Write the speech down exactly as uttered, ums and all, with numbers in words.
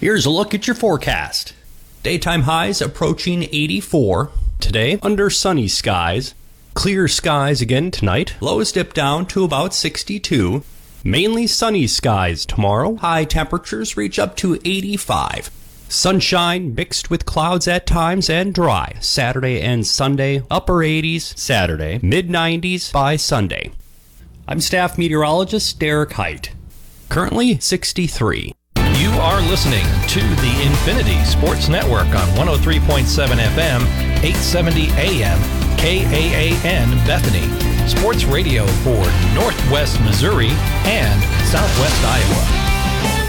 Here's a look at your forecast. Daytime highs approaching eighty-four. Today, under sunny skies. Clear skies again tonight. Lows dip down to about sixty-two. Mainly sunny skies tomorrow. High temperatures reach up to eighty-five. Sunshine mixed with clouds at times and dry. Saturday and Sunday, upper eighties. Saturday, mid nineties by Sunday. I'm staff meteorologist Derek Height. Currently sixty-three. You are listening to the Infinity Sports Network on one oh three point seven F M, eight seventy A M, K A A N Bethany. Sports radio for Northwest Missouri and Southwest Iowa.